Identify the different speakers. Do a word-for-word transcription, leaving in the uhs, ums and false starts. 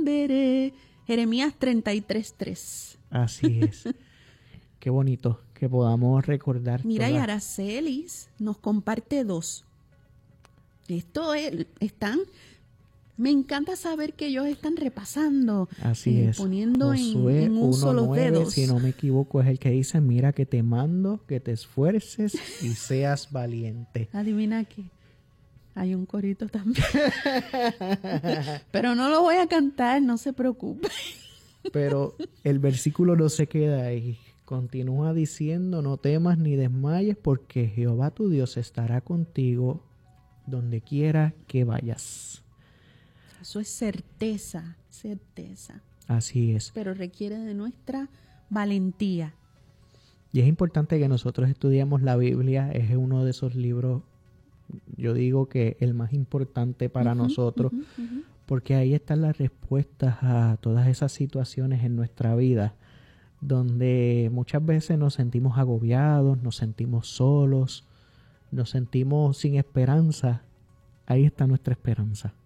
Speaker 1: responderé. Jeremías treinta y tres, tres.
Speaker 2: Así es. Qué bonito que podamos recordar.
Speaker 1: Mira,
Speaker 2: todas...
Speaker 1: y Aracelis nos comparte dos. Esto es, están, me encanta saber que ellos están repasando.
Speaker 2: Así
Speaker 1: eh,
Speaker 2: es.
Speaker 1: Poniendo
Speaker 2: Josué
Speaker 1: en, en uso los
Speaker 2: uno nueve,
Speaker 1: dedos.
Speaker 2: si no me equivoco, es el que dice, mira que te mando, que te esfuerces y seas valiente.
Speaker 1: Adivina qué. Hay un corito también. Pero no lo voy a cantar, no se preocupe.
Speaker 2: Pero el versículo no se queda ahí. Continúa diciendo, no temas ni desmayes, porque Jehová tu Dios estará contigo donde quiera que vayas.
Speaker 1: Eso es certeza, certeza.
Speaker 2: Así es.
Speaker 1: Pero requiere de nuestra valentía.
Speaker 2: Y es importante que nosotros estudiemos la Biblia. Es uno de esos libros, yo digo que el más importante para uh-huh, nosotros, uh-huh, uh-huh. porque ahí están las respuestas a todas esas situaciones en nuestra vida, donde muchas veces nos sentimos agobiados, nos sentimos solos, nos sentimos sin esperanza. Ahí está nuestra esperanza.